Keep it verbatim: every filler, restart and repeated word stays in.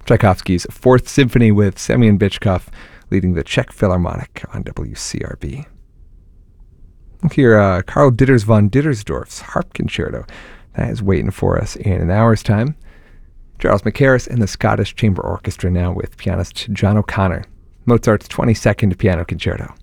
Tchaikovsky's Fourth Symphony with Semyon Bychkov leading the Czech Philharmonic on W C R B. We'll hear uh, Karl Ditters von Dittersdorf's Harp Concerto. That is waiting for us in an hour's time. Charles Mackerras and the Scottish Chamber Orchestra now with pianist John O'Connor. Mozart's twenty-second Piano Concerto.